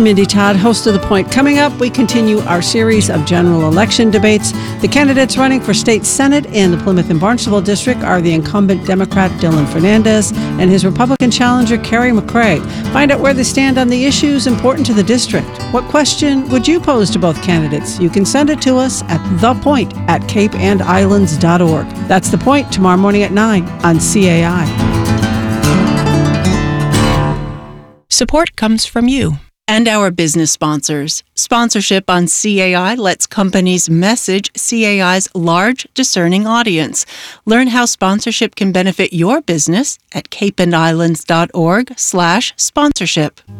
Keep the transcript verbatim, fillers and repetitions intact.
Mindy Todd, host of The Point. Coming up, we continue our series of general election debates. The candidates running for state senate in the Plymouth and Barnstable district are the incumbent Democrat Dylan Fernandez and his Republican challenger Kerry McRae. Find out where they stand on the issues important to the district. What question would you pose to both candidates? You can send it to us at thepoint at cape and islands dot org. That's The Point, tomorrow morning at nine on C A I. Support comes from you and our business sponsors. Sponsorship on C A I lets companies message C A I's large, discerning audience. Learn how sponsorship can benefit your business at cape and islands dot org slash sponsorship.